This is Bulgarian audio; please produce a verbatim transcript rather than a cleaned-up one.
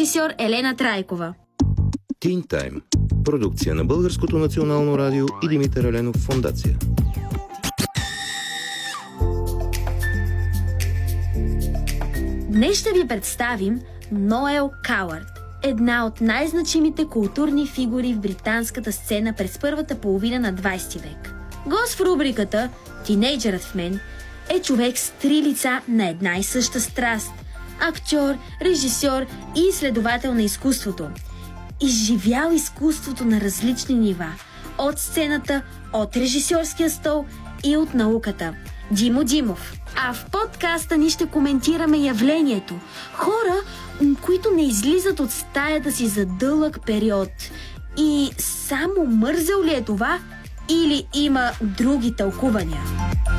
режисьор Елена Трайкова. Тин Тайм. Продукция на Българското национално радио и Димитър Еленов фондация. Днес ще ви представим Ноел Кауърд, една от най-значимите културни фигури в британската сцена през първата половина на двайсети век. Гост в рубриката "Тинейджърът в мен" е човек с три лица на една и съща страст – актьор, режисьор и изследовател на изкуството. Изживял изкуството на различни нива – от сцената, от режисьорския стол и от науката. Димо Димов. А в подкаста ни ще коментираме явлението. Хора, които не излизат от стаята си за дълъг период. И само мързел ли е това? Или има други тълкувания?